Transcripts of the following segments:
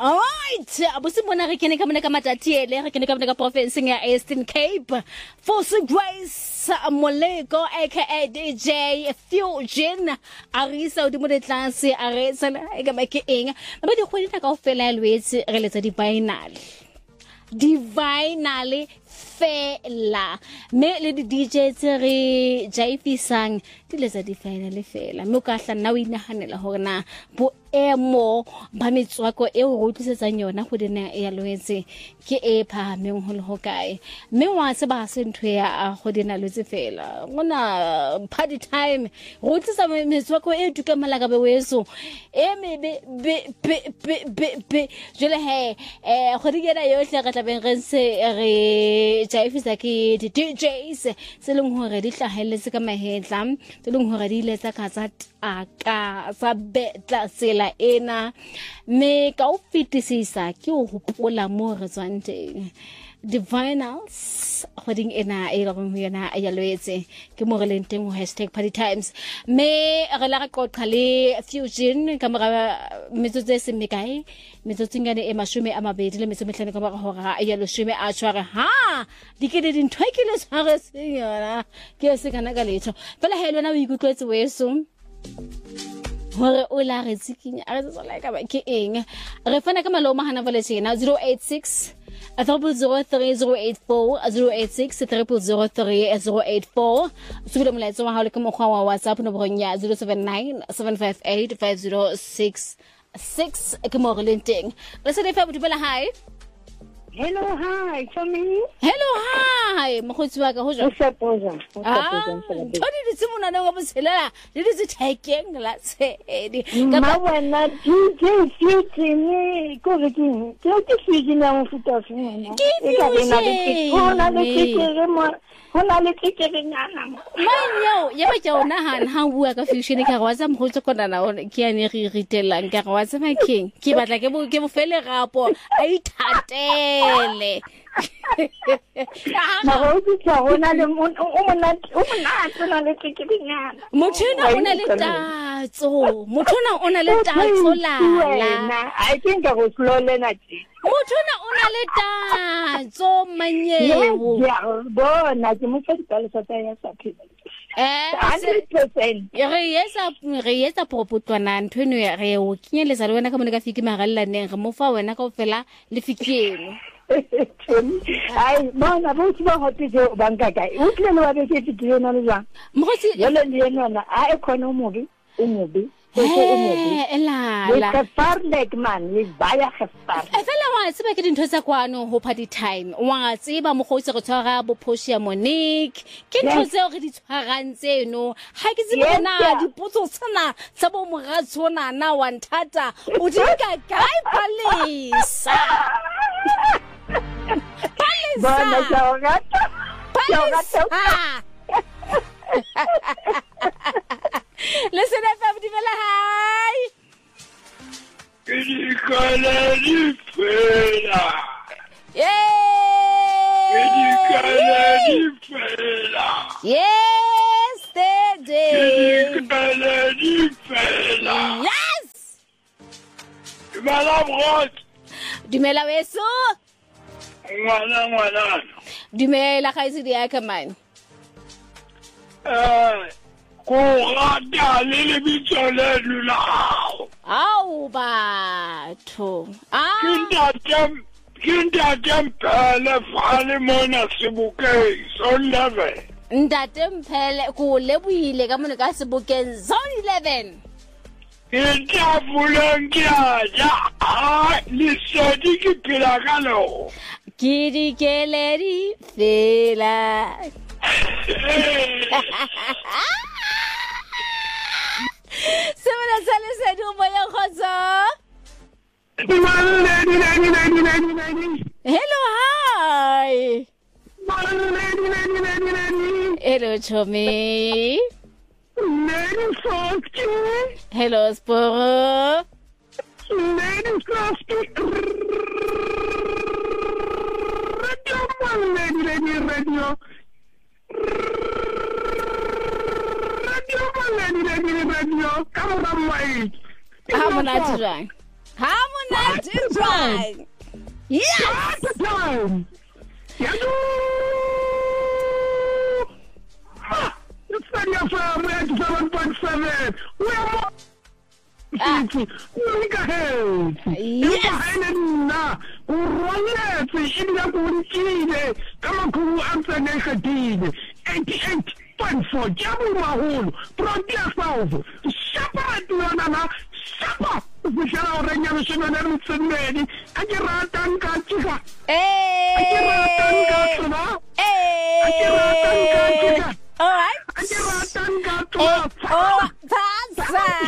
Alright, abusimona re kene ka mona ka matatiele, re kene ka mona ka province ya Eastern Cape. Force Grace Moleko aka DJ Fusion Arisa di mo de tlase aresa e ka make eng. Ba di kgwedi ta kaofela lwetse re letsa di final fela me le di DJ tse re jaifisang di letsa di final fela me ka hla nna o inahanela hore na bo emo ba metswako e o rotlisetsang yona go dina ya lwetse ke e phahameng ho le hokae me wa se ba se ntwe ya go dina lwetse fela ngona party time rotlisa metswako e tuka malaga be weso e me be jole he go digena yohle ga tlabeng re se re jaifisa ke di DJs se leng hore di hlahelletse ka mahetla se leng hore di letsa ka tsa aka sa betla sela ena me ka o fitisisa ke o hopola mo re tswang teng divinals hoding ena e ga mo yona ya lwetse ke mo re leng teng #party times me re la ga qoqa le Fusion ka mora metsotso e semekae metsotso ngane e 20 le metso mehlano ka mora hora ya 10 a tshware ha dikede dintho ke le tshware senyana ke se kana ka letho fela he lona o ikutlwetse weso hore o la re tsikinya a re tsola ka ba ke eng re fana ka malo mahana vale tsena 086 003 086 003 subile molaetso wa hao le ka mokgwa wa WhatsApp no bronya 079 758 5066 ke mo re lenteng re se le fa botubela hi. Hello, hi, Tommy. Hello, hi. Mokgotsi wa ka ho jwa. What's up, Oza? Todi di tsimona na go botshelela. Di di tshekeng la tshedi. Ma wena DJ Fusion ko re ke Fusion na mo futa funa. E ka rena le kona le tsikere mo. Hona le tsikere nyana mo. Manyo, ye ba tsona ha bua ka Fusion ka go tsa mogotso kona na ke ya ne re ritelang ka go tsa making. Ke batla ke bo fele gapo a ithatele. Ma go tsa hona le o mona tsona le tsikirinyana. Motho ona le tatso. Motho ona le tatso la. I think I was slow lena tsi. Motho ona le tatso manyewo. Ya bona ke mo fetela sa ya sa phela. 100%. Re yetsa propotwana nthweno ya re o kinyeletsa le wena ka mone ka fiki magallaneng re mo fa wena ka ofela le fikieno. Ai bona botse ba hotse banka ka o tle le wa be ke fikieno na le jang mogotsi yole le yena a e khona o mobe la ke farlek man le baya gefar fela wa tseba ke dintho tsa kwano ho party time wa tseba mogotsi re tshwara bo Portia Monique ke ntho tseo re di tshwarang tseno ha ke tsebe na dipotso tsena tsa bo moratsona na wa nthata o di ka kae palesa bona jogata listen FM divela hi Kidikala di fela yesterday Kidikala di fela yes Mala brot dumela weso ngwana dumela ga itse di aka man go rata le bitso le lulao au batho kinda tempele fale mona sebukeng so 11 ntate mphele go lebuile ka mone ka sebokeng zone 11 Kita bulan kia ja lisodi ki pila kalo kidi keleri fela Semana sale se du boya khoza Hello hi Hello Chomi Hello Sporo Radio. Come on, ha monate monate jwang. Yes. Time. It's Study FM 87.7. We are more. Look ahead. Yes. Na uroletse ibya kuntile kama ku answer negative 88.4 jabu mahulu protea south shapa tuana na shapa ufishala orenya mshana na mtsemeni akirata nkachika akirata nkachika akirata nkachika All right. akirata nkachika Oh, that's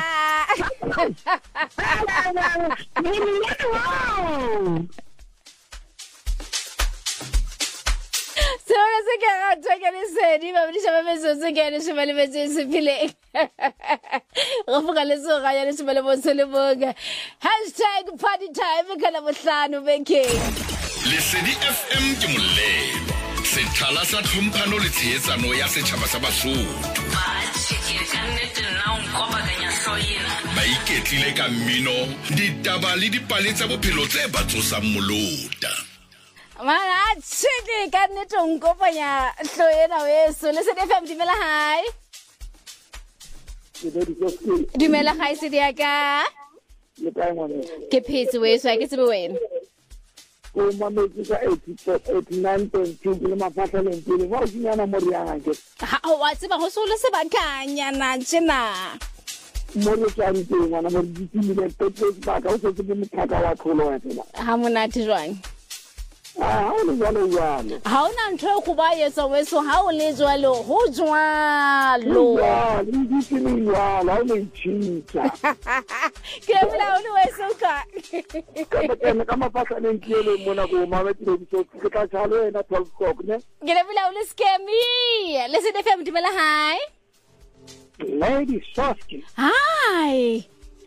So let's get take it said even if I'm so again she will be pile Rofuka leso ga ya le tshebele bo seleboga #party time kana bohlano bekeng Lesedi FM ke molelo sethala sa tlhomphano le tsheetsano ya setšhaba sa Basotho ba iketlile ka mmino ditaba le dipale tsa bophelo tse ba tsosang molota Mara tshike ka nnete nkopanya hloyena weso Lesedi FM dimela hai Dumela hai sedi ya ka ke phetse weso a ke tsebe wena o mametse ka 89.2 le mafatlheleng pele ba o dinyana mo riana ke ha wa tseba go sole se bakanyana tsena mo le tsang teng ngwana mo ditile tete ba ka o se ke mthaka wa tlholo wa tsela ha monate jwang ha o le jalo ha ona ntho go ba yetsa weso ha o le jwalo ho jwalo ya le ditile ya la le tshintsa ke bla o le weso ka ka mafatlheleng pele mo na go mametse ditso ke ka tshalo ena 12 o'clock ne ke bla o le skemi Lesedi FM dimela hai Lady Soski hi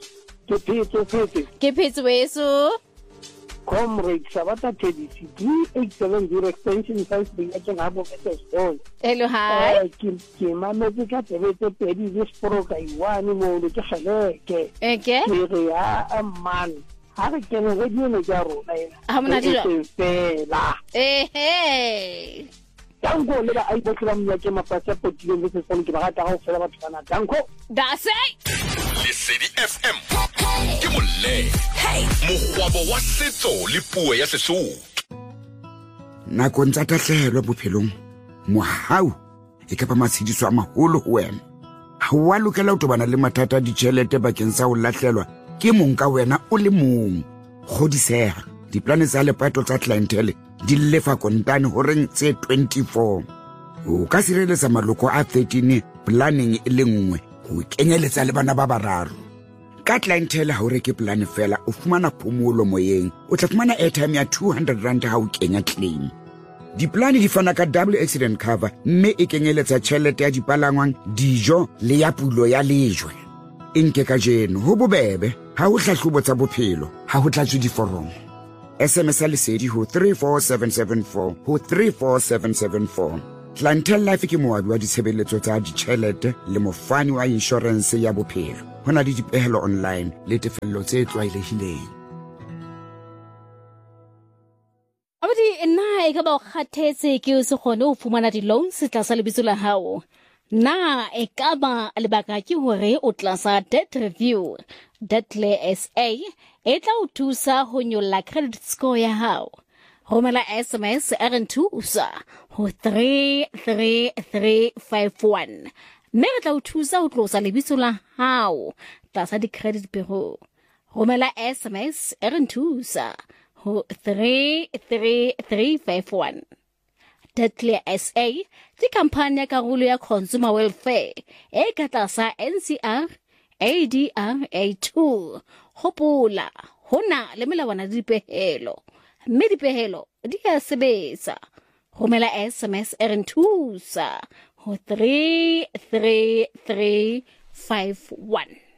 ke phetse weso Comrade Sabata Teddy 3870 extension 5 billion habo stone. Hello hi. Ke mametse ka tebetse pedi this program iwane mo le ke khaleke. Okay. Ke ya man. Ha re ke ne re dine ja rona ena. Ha mona dilo. Fela. Danko le ba ai botla mo ya ke mapatsa potile le se sone ke ba rata go fela batho bana danko. That's it. Lesedi FM ke molelo mogwabo wa setso le puo ya Sesotho nakong tsa tahlehelo bophelong mohau e ka ba matshidiso a maholo ho wena ha wa lokela ho tobana le mathata a ditjhelete bakeng sa ho lahlelwa ke mong ka wena o le mong godiseha diplane tsa lepato tsa clientele di lefa kontane ho reng tse 24 o ka sireletsa maloko a 13 planning e le nngwe ho kenyeletsa le bana ba bararo ka clientele ha o reke plan fela o fumana phomolo moyeng o tla fumana airtime ya 200 rand ha o kenya claim diplane di fana ka double accident cover mme e kenyeletsa tjhelete ya dipalangwang dijo le ya pulo ya lejwe nke ka jeno ho bobebe ha o hlahlobo tsa bophelo ha ho tlatswe diforomo SMS Lesedi ho 34774 ho 34774 Clientele Life ke moabi wa ditshebeletso tsa ditjhelete le mofani wa insurance ya bophelo hona le dipehelo online le tefello tse tlwaelehileng Abdi nna e ka ba o kgathetse ke o se gone o fumana di-loans tlasa lebitso la hao na e ka ba lebaka ke hore o tlasa debt review Detley SA e tla o thusa ho nyolla credit score ya hao romela SMS RN2 ho 33351 mme re tla o thusa ho tlosa lebitso la hao tlasa di-credit bureau romela SMS RN2 ho 33351 Detley SA ke kampane ya karolo ya consumer welfare e ka tlasa NCR ADRA2 hopola hona le melawana di dipehelo mme dipehelo di a sebetsa romela SMS RN2 ho 33351